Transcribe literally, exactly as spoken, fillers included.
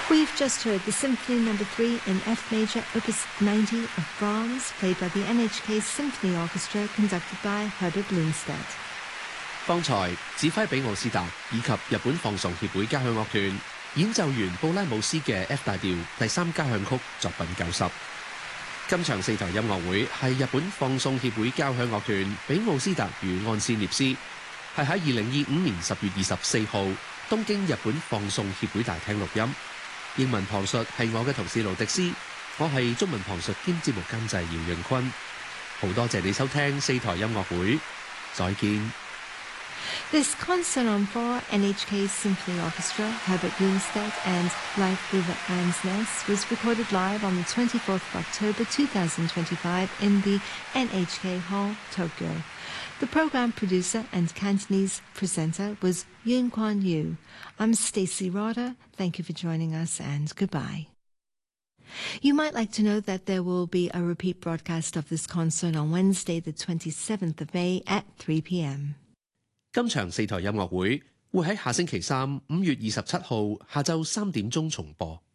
We've just heard the Symphony Number Three in F Major, Opus ninety of Brahms, played by the N H K Symphony Orchestra, conducted by Herbert Lundstedt. 方才指揮比奧斯達以及日本放送協會交響樂團演奏完布拉姆斯嘅 F 大調第三交響曲作品九十。今場四台音樂會係日本放送協會交響樂團比奧斯達與安斯涅斯，係喺二零二五年十月二十四號東京日本放送協會大廳錄音。英文旁述係我嘅同事盧迪斯，我係中文旁述兼節目監製姚潤坤。好多謝你收聽四台音樂會，再見。 This concert on four N H K Symphony Orchestra, Herbert Lundstedt and Leif Ove Ansnes was recorded live on the twenty-fourth of October two thousand twenty-five in the N H K Hall, Tokyo. The program producer and Cantonese presenter was Yun Kwan Yu. I'm Stacey Roder. Thank you for joining us and goodbye. You might like to know that there will be a repeat broadcast of this concert on Wednesday, the twenty-seventh of May at three p.m. 今場四台音樂會會喺下星期三五月二十七號下晝三點鐘重播。